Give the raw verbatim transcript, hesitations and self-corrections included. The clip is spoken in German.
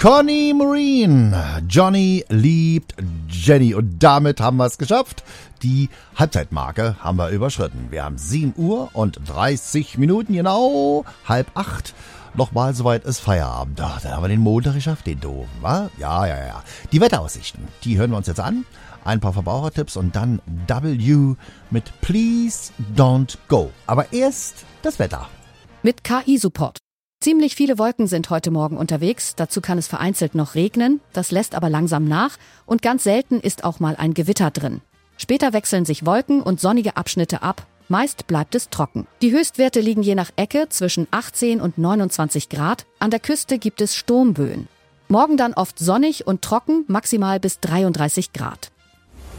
Connie Marine. Johnny liebt Jenny. Und damit haben wir es geschafft. Die Halbzeitmarke haben wir überschritten. Wir haben sieben Uhr und dreißig Minuten, genau halb acht. Nochmal, soweit ist Feierabend. Ach, dann haben wir den Montag geschafft, den doofen, wa? Ja, ja, ja. Die Wetteraussichten, die hören wir uns jetzt an. Ein paar Verbrauchertipps und dann W mit Please Don't Go. Aber erst das Wetter. Mit K I-Support. Ziemlich viele Wolken sind heute Morgen unterwegs. Dazu kann es vereinzelt noch regnen. Das lässt aber langsam nach. Und ganz selten ist auch mal ein Gewitter drin. Später wechseln sich Wolken und sonnige Abschnitte ab. Meist bleibt es trocken. Die Höchstwerte liegen je nach Ecke zwischen achtzehn und neunundzwanzig Grad. An der Küste gibt es Sturmböen. Morgen dann oft sonnig und trocken, maximal bis dreiunddreißig Grad.